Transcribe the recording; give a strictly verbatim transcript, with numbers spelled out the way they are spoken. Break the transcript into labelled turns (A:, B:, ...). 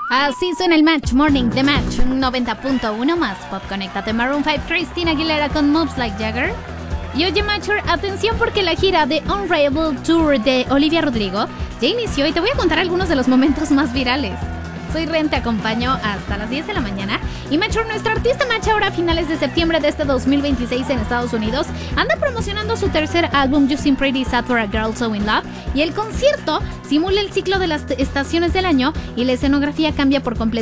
A: Así suena el Match Morning The Match, un noventa punto uno más pop. Conéctate. Maroon cinco, Christina Aguilera con Moves Like Jagger. Y oye, Matcher, atención porque la gira de Unravel Tour de Olivia Rodrigo ya inició y te voy a contar algunos de los momentos más virales. Soy Ren, te acompaño hasta las diez de la mañana. Y Matcher, nuestra artista Match ahora a finales de septiembre de este dos mil veintiséis en Estados Unidos anda promocionando su tercer álbum You Seem Pretty Sad for a Girl So In Love, y el concierto simula el ciclo de las estaciones del año y la escenografía cambia por completo